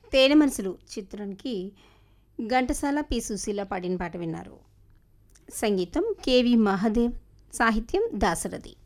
తేనె మనసులు చిత్రానికి ఘంటసాల పి సుశీల పాడిన పాట విన్నారు. సంగీతం కేవి మహాదేవ్, సాహిత్యం దాశరథి.